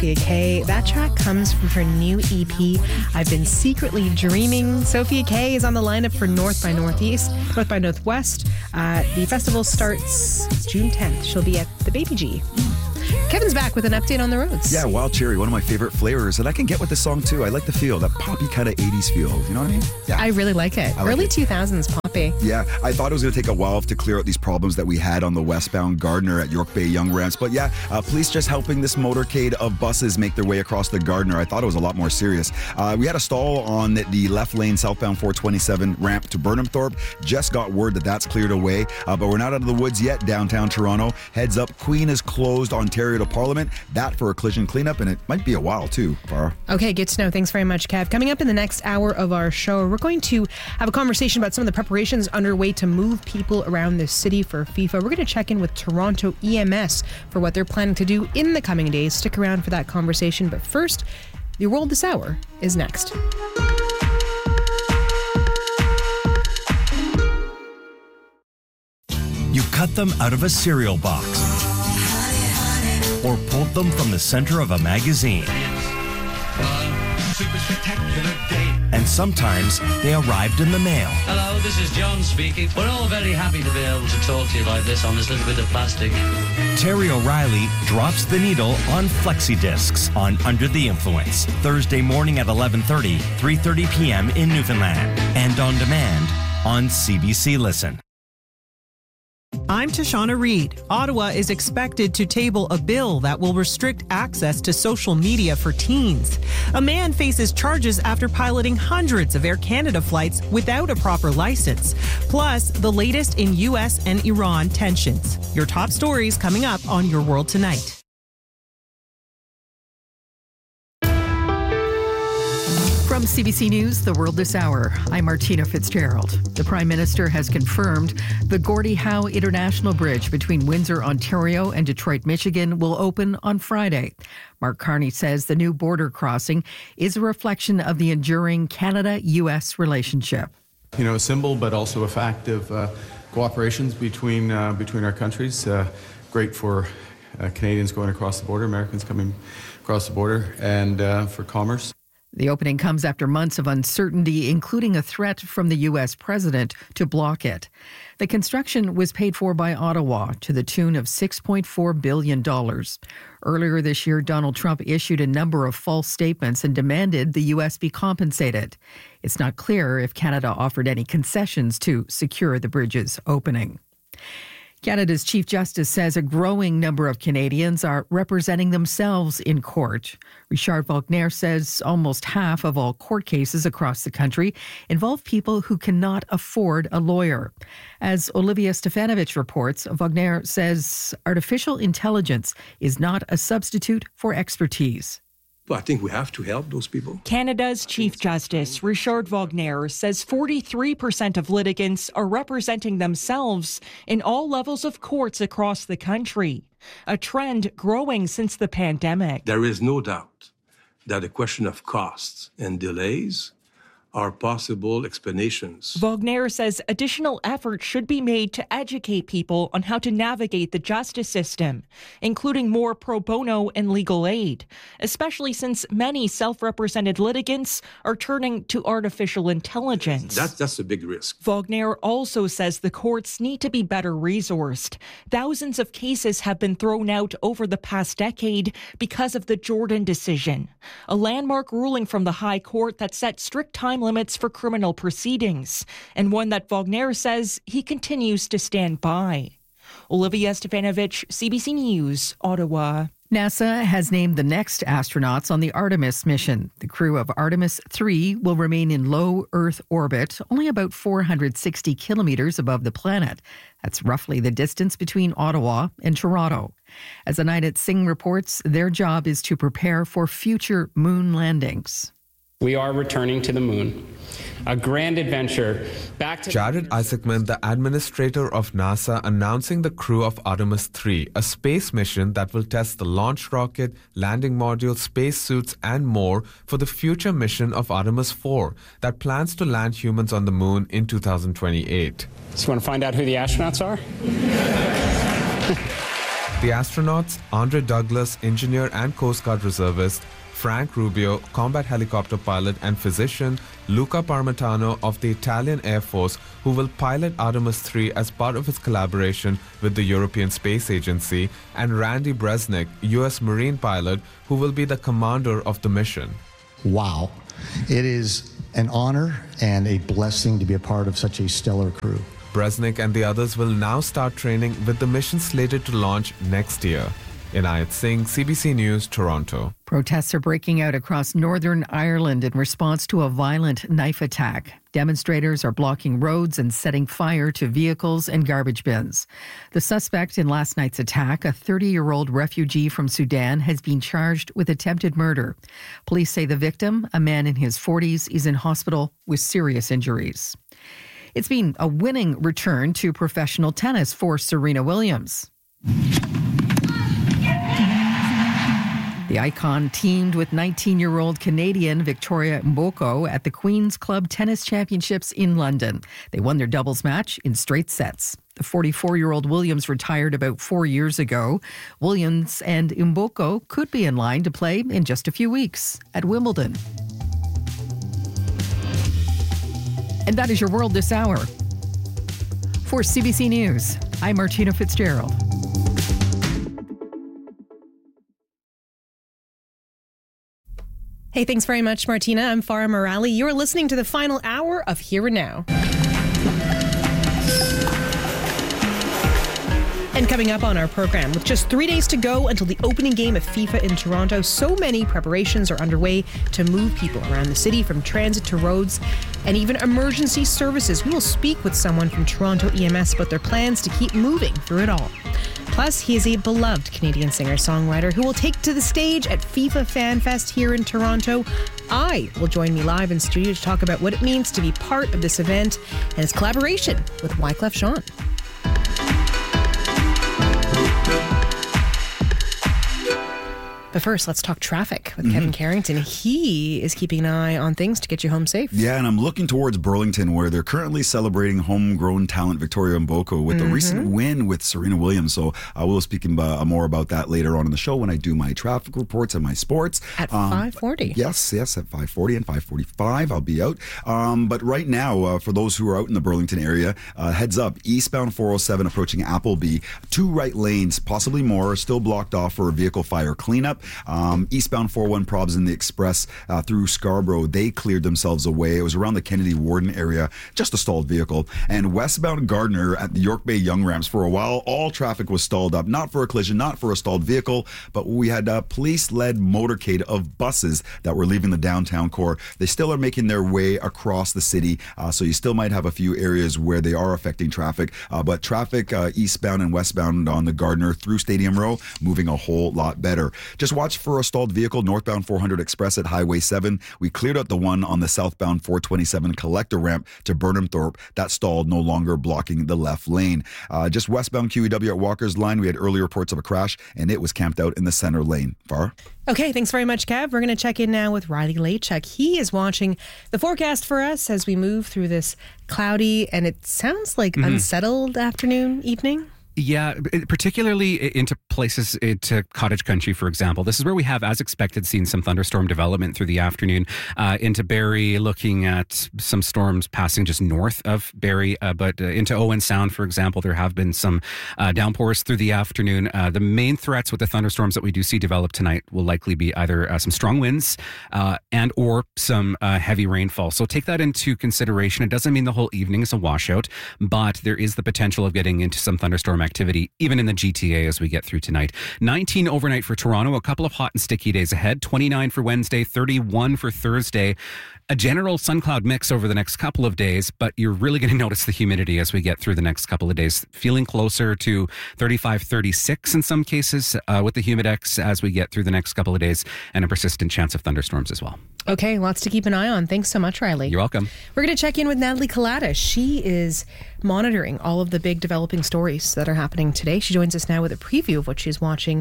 Sophia K. That track comes from her new EP, I've Been Secretly Dreaming. Sophia K is on the lineup for North by Northwest. The festival starts June 10th. She'll be at the Baby G. Kevin's back with an update on the roads. Yeah, Wild Cherry, one of my favorite flavors. And I can get with this song too. I like the feel, that poppy kind of 80s feel. You know what I mean? Yeah. I really like it. Early 2000s poppy. Yeah, I thought it was going to take a while to clear out these problems that we had on the westbound Gardiner at York Bay Young Ramps. But yeah, police just helping this motorcade of buses make their way across the Gardiner. I thought it was a lot more serious. We had a stall on the left lane southbound 427 ramp to Burnhamthorpe. Just got word that that's cleared away. But we're not out of the woods yet, downtown Toronto. Heads up, Queen is closed, Ontario to Parliament. That for a collision cleanup, and it might be a while too, Farah. Okay, good to know. Thanks very much, Kev. Coming up in the next hour of our show, we're going to have a conversation about some of the preparations underway to move people around the city for FIFA. We're going to check in with Toronto EMS for what they're planning to do in the coming days. Stick around for that conversation. But first, Your World This Hour is next. You cut them out of a cereal box or pulled them from the center of a magazine. And sometimes they arrived in the mail. Hello, this is John speaking. We're all very happy to be able to talk to you like this on this little bit of plastic. Terry O'Reilly drops the needle on flexi discs on Under the Influence. Thursday morning at 11:30, 3:30 p.m. in Newfoundland. And on demand on CBC Listen. I'm Tashana Reed. Ottawa is expected to table a bill that will restrict access to social media for teens. A man faces charges after piloting hundreds of Air Canada flights without a proper license. Plus, the latest in U.S. and Iran tensions. Your top stories coming up on Your World Tonight. From CBC News, The World This Hour, I'm Martina Fitzgerald. The Prime Minister has confirmed the Gordie Howe International Bridge between Windsor, Ontario and Detroit, Michigan will open on Friday. Mark Carney says the new border crossing is a reflection of the enduring Canada-U.S. relationship. You know, a symbol, but also a fact of cooperations between our countries. Great for Canadians going across the border, Americans coming across the border, and for commerce. The opening comes after months of uncertainty, including a threat from the U.S. president to block it. The construction was paid for by Ottawa to the tune of $6.4 billion. Earlier this year, Donald Trump issued a number of false statements and demanded the U.S. be compensated. It's not clear if Canada offered any concessions to secure the bridge's opening. Canada's Chief Justice says a growing number of Canadians are representing themselves in court. Richard Wagner says almost half of all court cases across the country involve people who cannot afford a lawyer. As Olivia Stefanovich reports, Wagner says artificial intelligence is not a substitute for expertise. I think we have to help those people. Canada's Chief Justice, Richard Wagner, says 43% of litigants are representing themselves in all levels of courts across the country, a trend growing since the pandemic. There is no doubt that a question of costs and delays are possible explanations. Wagner says additional effort should be made to educate people on how to navigate the justice system, including more pro bono and legal aid, especially since many self-represented litigants are turning to artificial intelligence. That's a big risk. Wagner also says the courts need to be better resourced. Thousands of cases have been thrown out over the past decade because of the Jordan decision, a landmark ruling from the High Court that set strict time limits for criminal proceedings, and one that Wagner says he continues to stand by. Olivia Stefanovich, CBC News, Ottawa. NASA has named the next astronauts on the Artemis mission. The crew of Artemis 3 will remain in low Earth orbit, only about 460 kilometers above the planet. That's roughly the distance between Ottawa and Toronto. As Anita Singh reports, their job is to prepare for future moon landings. We are returning to the moon, a grand adventure back to... Jared Isaacman, the administrator of NASA, announcing the crew of Artemis 3, a space mission that will test the launch rocket, landing module, spacesuits, and more for the future mission of Artemis 4 that plans to land humans on the moon in 2028. So you want to find out who the astronauts are? The astronauts, Andre Douglas, engineer and Coast Guard reservist, Frank Rubio, combat helicopter pilot and physician, Luca Parmitano of the Italian Air Force, who will pilot Artemis 3 as part of its collaboration with the European Space Agency, and Randy Bresnik, U.S. Marine pilot, who will be the commander of the mission. Wow. It is an honor and a blessing to be a part of such a stellar crew. Bresnik and the others will now start training with the mission slated to launch next year. Inayat Singh, CBC News, Toronto. Protests are breaking out across Northern Ireland in response to a violent knife attack. Demonstrators are blocking roads and setting fire to vehicles and garbage bins. The suspect in last night's attack, a 30-year-old refugee from Sudan, has been charged with attempted murder. Police say the victim, a man in his 40s, is in hospital with serious injuries. It's been a winning return to professional tennis for Serena Williams. The icon teamed with 19-year-old Canadian Victoria Mboko at the Queen's Club Tennis Championships in London. They won their doubles match in straight sets. The 44-year-old Williams retired about 4 years ago. Williams and Mboko could be in line to play in just a few weeks at Wimbledon. And that is your world this hour. For CBC News, I'm Martina Fitzgerald. Hey, thanks very much, Martina. I'm Farah Morali. You're listening to the final hour of Here and Now. And coming up on our program, with just 3 days to go until the opening game of FIFA in Toronto, so many preparations are underway to move people around the city, from transit to roads and even emergency services. We will speak with someone from Toronto EMS about their plans to keep moving through it all. Plus, he is a beloved Canadian singer-songwriter who will take to the stage at FIFA Fan Fest here in Toronto. I will join me live in studio to talk about what it means to be part of this event and his collaboration with Wyclef Jean. But first, let's talk traffic with Kevin Carrington. He is keeping an eye on things to get you home safe. Yeah, and I'm looking towards Burlington, where they're currently celebrating homegrown talent Victoria Mboko with a recent win with Serena Williams. So I will speak more about that later on in the show when I do my traffic reports and my sports. At 5:40. Yes, at 5:40 and 5:45 I'll be out. But right now, for those who are out in the Burlington area, heads up, eastbound 407 approaching Appleby, 2 right lanes, possibly more, are still blocked off for a vehicle fire cleanup. Eastbound 401 probs in the express through Scarborough, they cleared themselves away. It was around the Kennedy Warden area, just a stalled vehicle. And westbound Gardner at the York Bay Young Ramps, for a while, all traffic was stalled up, not for a collision, not for a stalled vehicle, but we had a police-led motorcade of buses that were leaving the downtown core. They still are making their way across the city, so you still might have a few areas where they are affecting traffic, but traffic eastbound and westbound on the Gardner through Stadium Row moving a whole lot better. Just watch for a stalled vehicle northbound 400 Express at Highway 7. We cleared out the one on the southbound 427 collector ramp to Burnham Thorpe. That stalled, no longer blocking the left lane. Just westbound QEW at Walker's Line, we had early reports of a crash, and it was camped out in the center lane. Farah? Okay, thanks very much, Kev. We're going to check in now with Riley Lachuk. He is watching the forecast for us as we move through this cloudy and it sounds like unsettled afternoon, evening. Yeah, particularly into places, into cottage country, for example. This is where we have, as expected, seen some thunderstorm development through the afternoon. Into Barrie, looking at some storms passing just north of Barrie, but into Owen Sound, for example, there have been some downpours through the afternoon. The main threats with the thunderstorms that we do see develop tonight will likely be either some strong winds and or some heavy rainfall. So take that into consideration. It doesn't mean the whole evening is a washout, but there is the potential of getting into some thunderstorm activity, even in the GTA as we get through tonight. 19 overnight for Toronto, a couple of hot and sticky days ahead. 29 for Wednesday, 31 for Thursday. A general sun cloud mix over the next couple of days, but you're really going to notice the humidity as we get through the next couple of days. Feeling closer to 35, 36 in some cases with the humidex as we get through the next couple of days, and a persistent chance of thunderstorms as well. Okay, lots to keep an eye on. Thanks so much, Riley. You're welcome. We're going to check in with Natalie Collada. She is monitoring all of the big developing stories that are happening today. She joins us now with a preview of what she's watching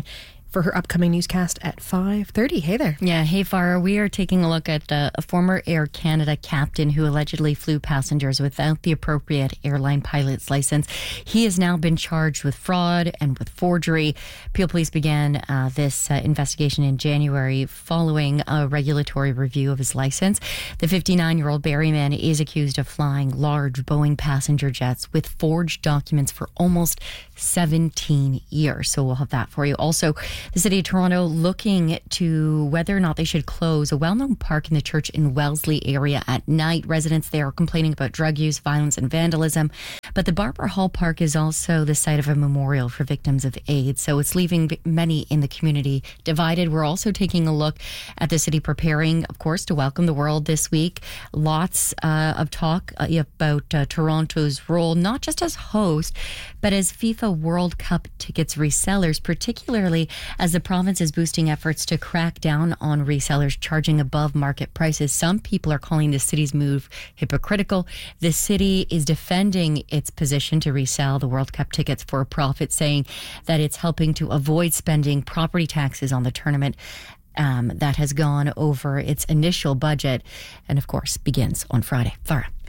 for her upcoming newscast at 5:30. Hey there. Yeah, hey Farah. We are taking a look at a former Air Canada captain who allegedly flew passengers without the appropriate airline pilot's license. He has now been charged with fraud and with forgery. Peel Police began this investigation in January following a regulatory review of his license. The 59-year-old Barryman is accused of flying large Boeing passenger jets with forged documents for almost 17 years. So we'll have that for you. Also, the City of Toronto looking to whether or not they should close a well-known park in the Church in Wellesley area at night. Residents there are complaining about drug use, violence and vandalism. But the Barbara Hall Park is also the site of a memorial for victims of AIDS. So it's leaving many in the community divided. We're also taking a look at the city preparing, of course, to welcome the World this week. Lots of talk about Toronto's role, not just as host, but as FIFA World Cup tickets resellers, particularly as the province is boosting efforts to crack down on resellers charging above market prices. Some people are calling the city's move hypocritical. The city is defending its position to resell the World Cup tickets for a profit, saying that it's helping to avoid spending property taxes on the tournament that has gone over its initial budget and, of course, begins on Friday. Farah.